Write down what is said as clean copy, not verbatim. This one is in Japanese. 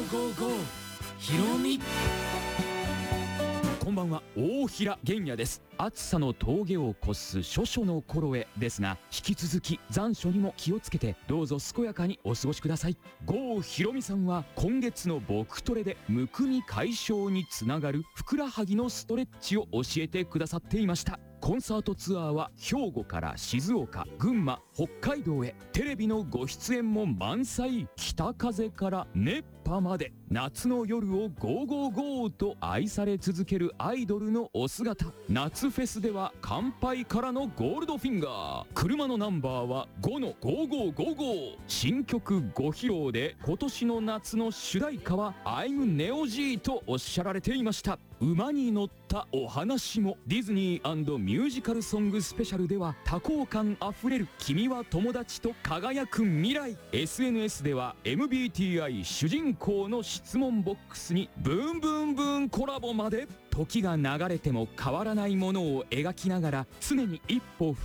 ーゴーゴーひろみ。 こんばんは、大平玄也です。暑さの峠を越す処暑の頃へですが、引き続き残暑にも気をつけてどうぞ健やかにお過ごしください。郷ひろみさんは今月の僕トレでむくみ解消につながるふくらはぎのストレッチを教えてくださっていました。コンサートツアーは兵庫から静岡、群馬、北海道へ。テレビのご出演も満載。北風から熱波まで夏の夜をゴーゴーゴーと愛され続けるアイドルのお姿。夏フェスでは乾杯からのゴールドフィンガー。車のナンバーは5の5555。新曲ご披露で今年の夏の主題歌は I'm Neo G とおっしゃられていました。馬に乗ったお話も。ディズニー&ミュージカルソングスペシャルでは多幸感あふれる君は友達と輝く未来。 SNS では MBTI 主人公の質問ボックスにブンブンブンコラボまで。時が流れても変わらないものを描きながら常に一歩